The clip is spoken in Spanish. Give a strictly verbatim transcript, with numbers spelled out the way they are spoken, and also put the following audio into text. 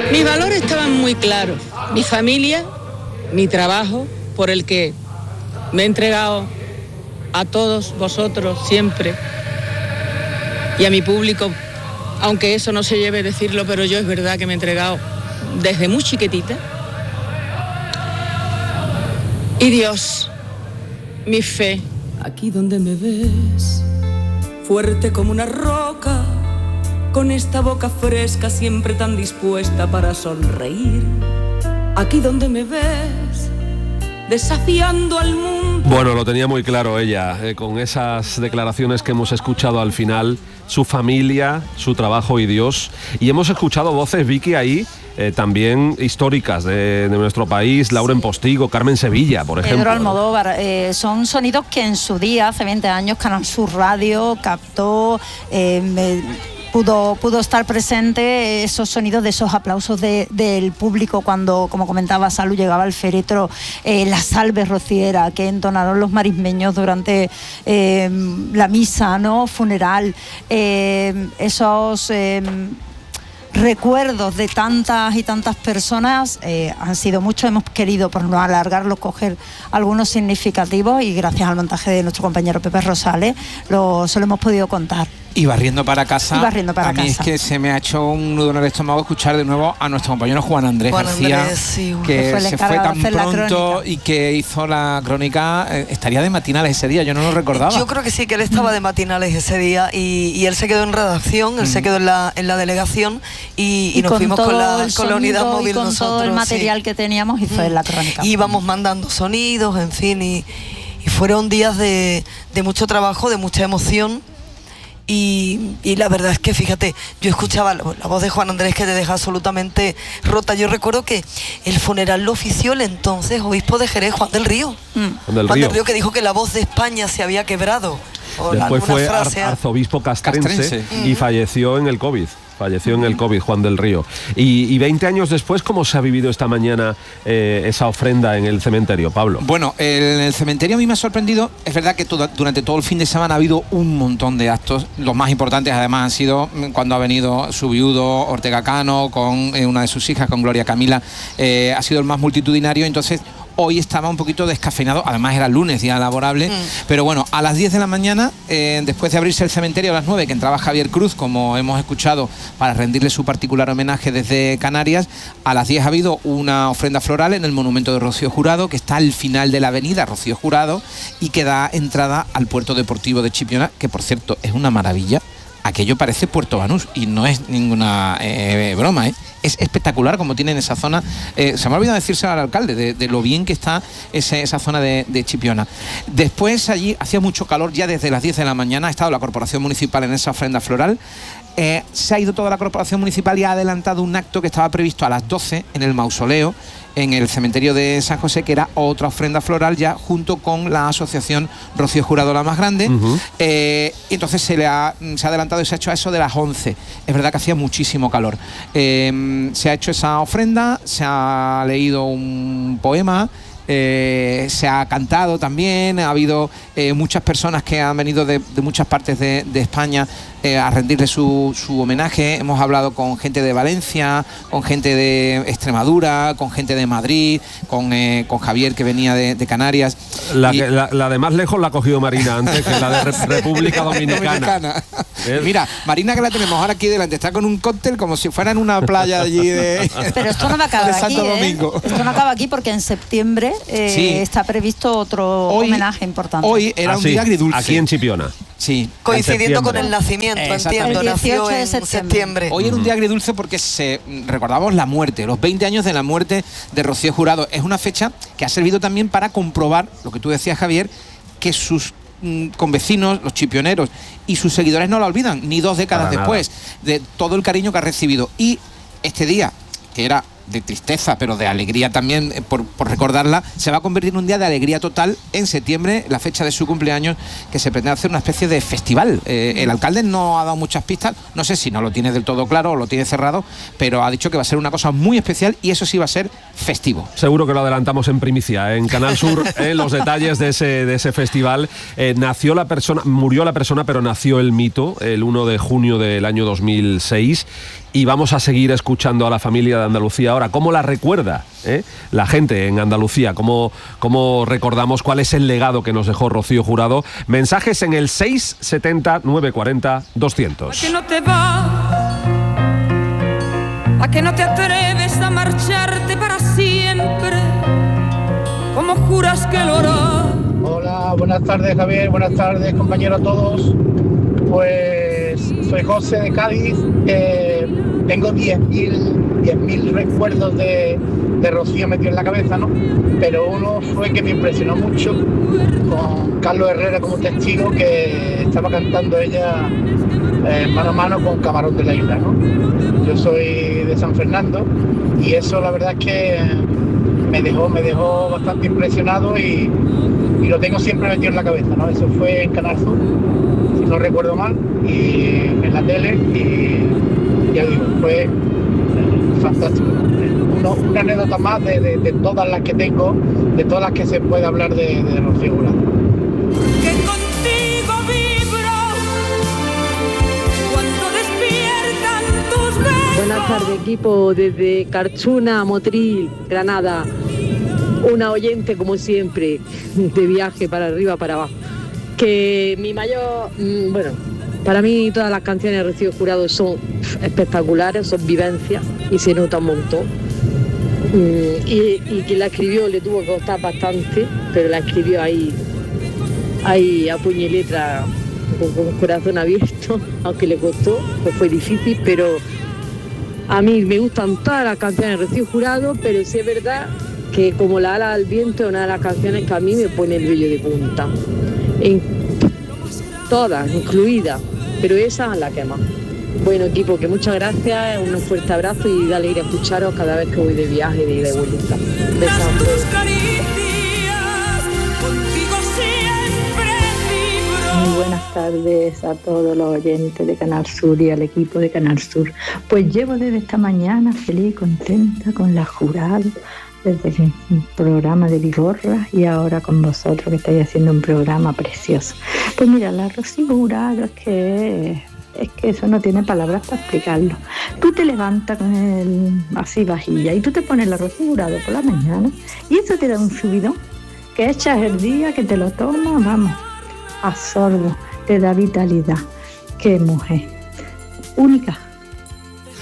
Mis valores estaban muy claros. Mi familia, mi trabajo, por el que me he entregado a todos vosotros siempre y a mi público, aunque eso no se lleve a decirlo, pero yo es verdad que me he entregado desde muy chiquitita. Y Dios, mi fe. Aquí donde me ves, fuerte como una roca, con esta boca fresca siempre tan dispuesta para sonreír. Aquí donde me ves, desafiando al mundo. Bueno, lo tenía muy claro ella, eh, con esas declaraciones que hemos escuchado al final, su familia, su trabajo y Dios. Y hemos escuchado voces, Vicky, ahí eh, también históricas de, de nuestro país, Lauren Postigo, Carmen Sevilla, por ejemplo. Pedro Almodóvar, eh, son sonidos que en su día, hace veinte años, Canal Sur Radio captó... Eh, me, Pudo, pudo estar presente esos sonidos de esos aplausos de, del público cuando, como comentaba Salud, llegaba el féretro, eh, la salve rociera que entonaron los marismeños durante eh, la misa, ¿no?, funeral, eh, esos... Eh, recuerdos de tantas y tantas personas eh, han sido muchos. Hemos querido, por no alargarlos, coger algunos significativos y gracias al montaje de nuestro compañero Pepe Rosales lo, se lo hemos podido contar. Y barriendo para casa, y barriendo para a mí casa. Es que se me ha hecho un nudo en el estómago escuchar de nuevo a nuestro compañero Juan Andrés Juan García, Andrés, sí, que fue se fue tan pronto y que hizo la crónica. Eh, estaría de matinales ese día, yo no lo recordaba. Yo creo que sí, que él estaba de matinales ese día y, y él se quedó en redacción, él mm. se quedó en la, en la delegación y, y, y nos fuimos con la, con la unidad móvil y con nosotros. todo el material sí. que teníamos y fue mm. la crónica. Y íbamos mandando sonidos, en fin, y, y fueron días de, de mucho trabajo, de mucha emoción. Y, y la verdad es que, fíjate, yo escuchaba la, la voz de Juan Andrés que te deja absolutamente rota. Yo recuerdo que el funeral lo ofició el entonces obispo de Jerez, Juan del Río. Mm. Juan del Juan Río. del Río, que dijo que la voz de España se había quebrado. O Después fue frase, ar arzobispo castrense, castrense. y mm. falleció en el COVID. Falleció en el COVID, Juan del Río. Y, y veinte años después, ¿cómo se ha vivido esta mañana eh, esa ofrenda en el cementerio, Pablo? Bueno, en el cementerio a mí me ha sorprendido. Es verdad que todo, durante todo el fin de semana ha habido un montón de actos. Los más importantes, además, han sido cuando ha venido su viudo, Ortega Cano, con eh, una de sus hijas, con Gloria Camila. Eh, ha sido el más multitudinario, entonces... Hoy estaba un poquito descafeinado, además era lunes, día laborable, mm. pero bueno, a las diez de la mañana, eh, después de abrirse el cementerio a las nueve, que entraba Javier Cruz, como hemos escuchado, para rendirle su particular homenaje desde Canarias, a las diez ha habido una ofrenda floral en el monumento de Rocío Jurado, que está al final de la avenida Rocío Jurado y que da entrada al puerto deportivo de Chipiona, que por cierto es una maravilla. Aquello parece Puerto Banús y no es ninguna eh, broma, ¿eh? Es espectacular como tienen esa zona. Eh, se me ha olvidado decírselo al alcalde de, de lo bien que está ese, esa zona de, de Chipiona. Después allí hacía mucho calor, ya desde las diez de la mañana ha estado la Corporación Municipal en esa ofrenda floral. Eh, se ha ido toda la Corporación Municipal y ha adelantado un acto que estaba previsto a las doce en el mausoleo, en el cementerio de San José, que era otra ofrenda floral ya junto con la asociación Rocío Jurado la más grande. Uh-huh. eh, y entonces se le ha, se ha adelantado y se ha hecho a eso de las once. Es verdad que hacía muchísimo calor. Eh, se ha hecho esa ofrenda, se ha leído un poema. Eh, se ha cantado también, ha habido eh, muchas personas que han venido de, de muchas partes de, de España eh, a rendirle su, su homenaje. Hemos hablado con gente de Valencia, con gente de Extremadura, con gente de Madrid, con, eh, con Javier, que venía de, de Canarias. La, y... que, la, la de más lejos la ha cogido Marina antes que la de Re República Dominicana. Dominicana. Mira, Marina, que la tenemos ahora aquí delante, está con un cóctel como si fuera en una playa allí de, pero esto no me acaba de aquí, Santo ¿eh? Domingo. Esto no acaba aquí porque en septiembre eh, sí. está previsto otro hoy, homenaje importante. Hoy era ah, un sí, día agridulce. Aquí en Chipiona. Sí. Coincidiendo con el nacimiento, entiendo, nació en septiembre. septiembre. Hoy era un día agridulce porque se recordamos la muerte, los veinte años de la muerte de Rocío Jurado. Es una fecha que ha servido también para comprobar, lo que tú decías, Javier, que sus mm, convecinos, los chipioneros y sus seguidores no la olvidan, ni dos décadas para después, nada. De todo el cariño que ha recibido. Y este día, que era de tristeza, pero de alegría también, eh, por, por recordarla, se va a convertir en un día de alegría total en septiembre, la fecha de su cumpleaños, que se pretende hacer una especie de festival. Eh, el alcalde no ha dado muchas pistas, no sé si no lo tiene del todo claro o lo tiene cerrado, pero ha dicho que va a ser una cosa muy especial y eso sí va a ser festivo. Seguro que lo adelantamos en primicia, ¿eh? En Canal Sur, en los detalles de ese, de ese festival. Eh, nació la persona, murió la persona, pero nació el mito el uno de junio del año dos mil seis. y vamos a seguir escuchando a la familia de Andalucía ahora. ¿Cómo la recuerda eh? la gente en Andalucía? ¿Cómo, ¿Cómo recordamos cuál es el legado que nos dejó Rocío Jurado? Mensajes en el seis setenta, nueve cuarenta, doscientos. ¿A que no te vas? ¿A que no te atreves a marcharte para siempre? ¿Cómo juras que lo harás? Hola, buenas tardes Javier, buenas tardes compañeros a todos. Pues soy José de Cádiz, eh, tengo diez mil recuerdos de, de Rocío metido en la cabeza, ¿no? Pero uno fue que me impresionó mucho con Carlos Herrera como testigo, que estaba cantando ella eh, mano a mano con Camarón de la Isla, ¿no? Yo soy de San Fernando y eso la verdad es que me dejó, me dejó bastante impresionado y, y lo tengo siempre metido en la cabeza, ¿no? Eso fue en Canal Sur, si no recuerdo mal, y en la tele, y ya digo, fue eh, fantástico. Uno, una anécdota más de, de, de todas las que tengo, de todas las que se puede hablar de, de Rocío Jurado. Que contigo vibro cuando despiertan tus besos. Buenas tardes, equipo, desde Carchuna, Motril, Granada. Una oyente, como siempre, de viaje para arriba, para abajo. Que mi mayor... Mmm, bueno, para mí todas las canciones de Rocío Jurado son espectaculares, son vivencias y se nota un montón. Mm, y, y quien la escribió le tuvo que costar bastante, pero la escribió ahí, ahí a puño y letra, con, con corazón abierto, aunque le costó, pues fue difícil, pero a mí me gustan todas las canciones de Rocío Jurado, pero sí es verdad que como La ala al viento es una de las canciones que a mí me pone el vello de punta. En todas, incluidas, pero esa es la que más. Bueno, equipo, que muchas gracias, un fuerte abrazo y dale ir a escucharos cada vez que voy de viaje, de ida y vuelta. Besos. Muy buenas tardes a todos los oyentes de Canal Sur y al equipo de Canal Sur. Pues llevo desde esta mañana feliz y contenta con la Jurado, desde el programa de Vigorra y ahora con vosotros que estáis haciendo un programa precioso. Pues mira, la Rocío Jurado es que es que eso no tiene palabras para explicarlo. Tú te levantas con el así vajilla y tú te pones la Rocío Jurado por la mañana y eso te da un subidón que echas el día, que te lo tomas, vamos, a sorbo, te da vitalidad. Qué mujer única.